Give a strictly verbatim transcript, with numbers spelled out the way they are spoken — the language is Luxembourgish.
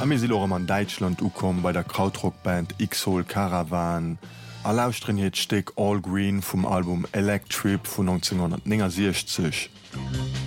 Am mir silorem an Deutschland ukom bei der Krautrockband X-Hole Caravan. A lausstrenheet steck All Green vum Album Electrip vun neunzehnhundertsechzig.